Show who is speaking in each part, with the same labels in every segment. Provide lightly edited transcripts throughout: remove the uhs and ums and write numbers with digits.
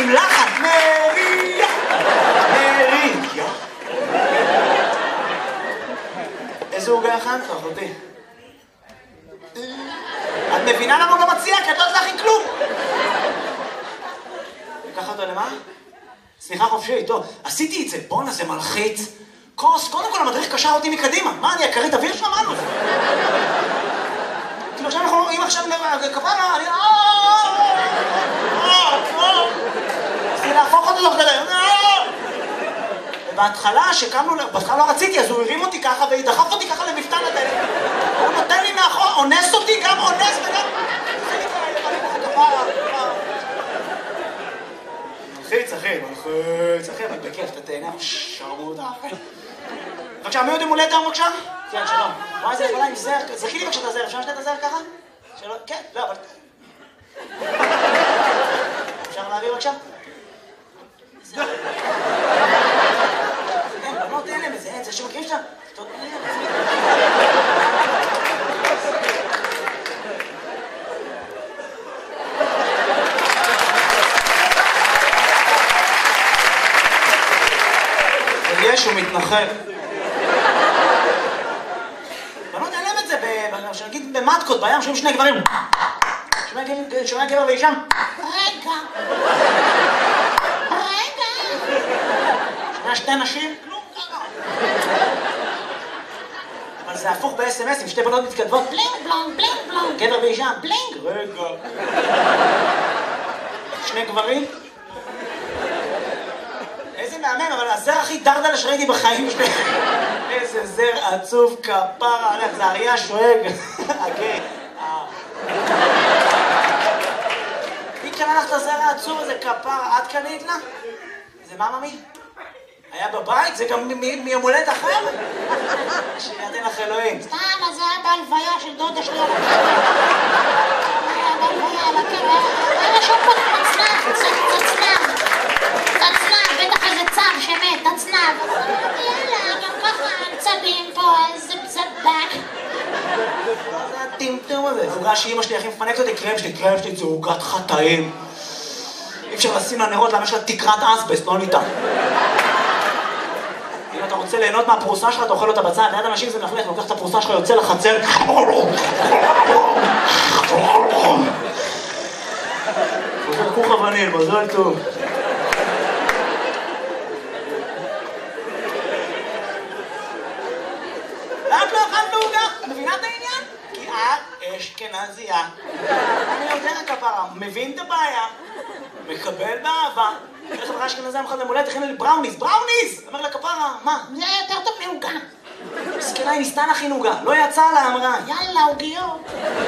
Speaker 1: עם לחן. מריה. מריה. איזה עוגה אחד? אחותי. את מבינה למה הוא לא מציע? כי את לא יודעת להכין כלום. לקח אותו למה? סליחה חופשי, טוב. עשיתי את זה, בונה, זה מלחיץ. כוס, קודם כל המדריך קשר אותי מקדימה. מה, אני הכרית אוויר שם? מה זה? כאילו עכשיו אנחנו, אם עכשיו כפרה, אני... רציתי להפוך אותו תוך כדי. ובהתחלה, שקמנו, בהתחלה לא רציתי, אז הוא הרים אותי ככה ודחף אותי ככה למפתן הדלת. הוא נותן לי מאחור, אונס אותי, גם אונס וגם... מלחיץ, אחי, אבל בכיף, אתה תהנה, שרמוטה. בבקשה, מי עוד עם הולדת היום בבקשה? כן, שלום. מה זה יכולה עם זר? זכי לי בבקשה את הזר, אפשר לשתת את הזר ככה? שלום, כן, לא, אבל... אפשר להעביר בבקשה? זר. אין, בנות אין להם את זה, אין, זה שמכירים שאתה... יש, הוא מתנחל. בנות אין להם את זה, שנגיד במטקות, בים, שומעים שני גברים. שומע גבר ואישה. רגע. שומע שתי נשים. כלום ככה. אבל זה הפוך ב-SMS, עם שתי בנות מתכתבות. בלינג בלונג, בלינג בלונג. גבר ואישה. בלינג. רגע. שני גברים. איזה מהמם, אבל הזר הכי דרדל שראיתי בחיים שלי. איזה זר עצוב כפרה, הלך, זה אריה שואג. אוקיי. מי קנה לך את הזר העצוב הזה כפרה? את קנית לה? זה מה ממי? היה בבית? זה גם מיומולדת אחר? שידן לך אלוהים.
Speaker 2: סתם, אז זה היה בהלוויה של דודה שלי. היה בהלוויה על הקרב. היה שם פה תצנב. בטח איזה צב שמת, תצנב. יאללה, גם ככה צבים פה, איזה בזבק.
Speaker 1: מה זה הטמטום הזה? עוגה שאמא שלי הכי מפנקת אותי, קרם שלי זה עוגת חטאים. אי אפשר לשים לנרות, למה יש לה תקרת אסבסט, לא ניתן. אם אתה רוצה ליהנות מהפרוסה שלך, אתה אוכל אותה בצד, ליד אנשים זה מלכלך, לוקח את הפרוסה שלך, יוצא לחצר. חוזר כוך אבנים, מזל טוב. ואת לא אכלת עוגה? את מבינה את העניין? כי את אשכנזייה. אני יודע כפרה, מבין את הבעיה, מקבל באהבה. איך חברה אשכנזייה מחד למולדת, הכינה לי בראוניס. אומר לה כפרה, מה?
Speaker 2: זה היה יותר טוב מעוגה.
Speaker 1: מסכנה, היא ניסתה להכין עוגה, לא יצאה לה, אמרה.
Speaker 2: יאללה, עוגיות.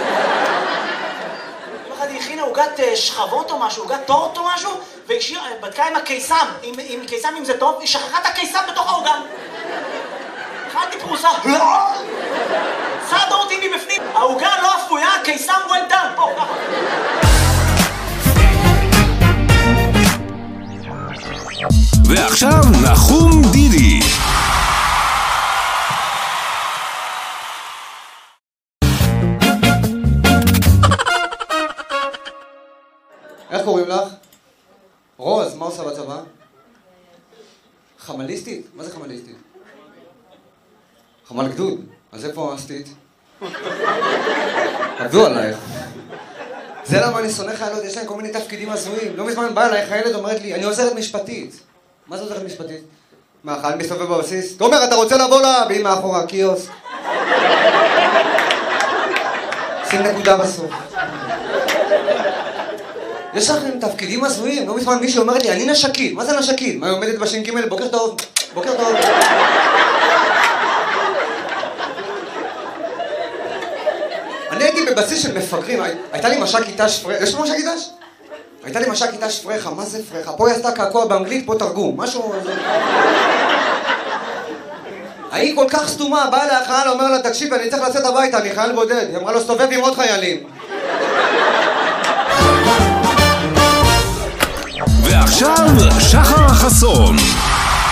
Speaker 1: היא הכינה עוגת שכבות או משהו, עוגת טורט או משהו, והיא בדקה עם הקיסם, עם קיסם אם זה טוב, היא שכחה את הקיסם בתוך העוגה. אכלתי פרוסה, צדה אותי מבפנים, העוגה לא אפויה, הקיסם well done, פה, ככה.
Speaker 3: ועכשיו נחום דידי.
Speaker 4: איך קוראים לך? רוז, מה עושה בצבא? חמליסטית? מה זה חמליסטית? חמל גדוד. אז איפה עשתית? עבדו עלייך. זה למה אני שונא חיילות, יש להם כל מיני תפקידים הזויים. לא מזמן באה אליי חיילת אומרת לי, אני עוזרת משפטית. מה זה עוזרת משפטית? מה, חייל מסתובב בבסיס? תומר, אתה רוצה לבוא לה? והיא מאחורה, קיוסק. שים נקודה בסוף. יש לכם תפקידים הזויים, לא מזמן מישהו אומרת לי, אני נשקית. מה זה נשקית? מה, היא עומדת בש"ג, בוקר טוב, בוקר טוב. אני הייתי בבסיס של מפגרים, הייתה לי מש"קית ת"ש פרחה, יש לו מש"קית ת"ש? הייתה לי מש"קית ת"ש פרחה, מה זה פרחה? פה היא עשתה קעקוע באנגלית, פה תרגום, משהו... היא כל כך סתומה, באה לה החייל, אומר לה, תקשיב, אני צריך לצאת הביתה, אני חייל בודד. היא אמרה לו, סתובב עם עוד חיילים.
Speaker 3: ועכשיו, שחר חסון.